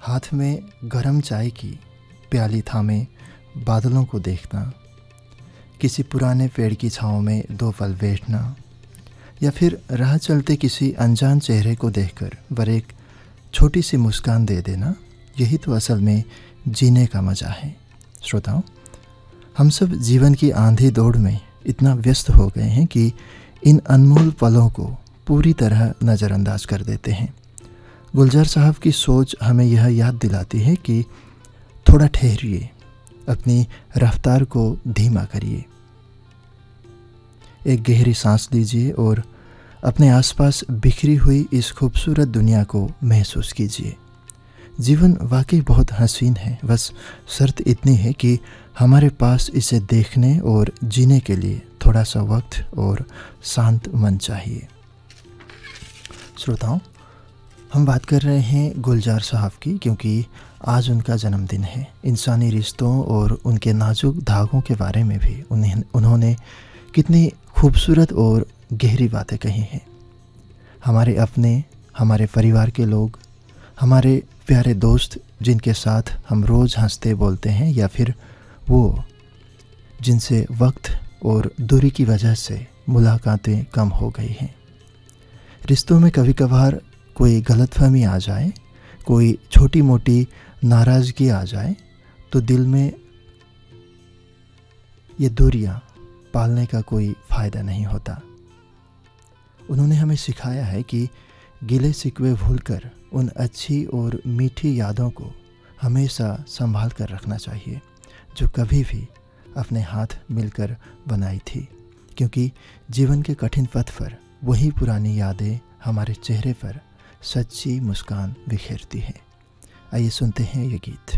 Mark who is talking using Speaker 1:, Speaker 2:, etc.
Speaker 1: हाथ में गरम चाय की प्याली थामे बादलों को देखना, किसी पुराने पेड़ की छाँव में दो पल बैठना, या फिर राह चलते किसी अनजान चेहरे को देखकर वर एक छोटी सी मुस्कान दे देना, यही तो असल में जीने का मज़ा है। श्रोताओं, हम सब जीवन की आंधी दौड़ में इतना व्यस्त हो गए हैं कि इन अनमोल पलों को पूरी तरह नज़रअंदाज कर देते हैं। गुलजार साहब की सोच हमें यह याद दिलाती है कि थोड़ा ठहरिए, अपनी रफ्तार को धीमा करिए, एक गहरी सांस लीजिए और अपने आसपास बिखरी हुई इस खूबसूरत दुनिया को महसूस कीजिए। जीवन वाकई बहुत हसीन है, बस शर्त इतनी है कि हमारे पास इसे देखने और जीने के लिए थोड़ा सा वक्त और शांत मन चाहिए। श्रोताओं, हम बात कर रहे हैं गुलजार साहब की, क्योंकि आज उनका जन्मदिन है। इंसानी रिश्तों और उनके नाजुक धागों के बारे में भी उन्होंने कितनी खूबसूरत और गहरी बातें कही हैं। हमारे अपने, हमारे परिवार के लोग, हमारे प्यारे दोस्त जिनके साथ हम रोज़ हंसते बोलते हैं, या फिर वो जिनसे वक्त और दूरी की वजह से मुलाकातें कम हो गई हैं। रिश्तों में कभी कभार कोई गलतफहमी आ जाए, कोई छोटी मोटी नाराज़गी आ जाए, तो दिल में ये दूरियां पालने का कोई फ़ायदा नहीं होता। उन्होंने हमें सिखाया है कि गिले शिकवे भूलकर उन अच्छी और मीठी यादों को हमेशा संभाल कर रखना चाहिए, जो कभी भी अपने हाथ मिलकर बनाई थी, क्योंकि जीवन के कठिन पथ पर वही पुरानी यादें हमारे चेहरे पर सच्ची मुस्कान बिखेरती है। आइए सुनते हैं ये गीत।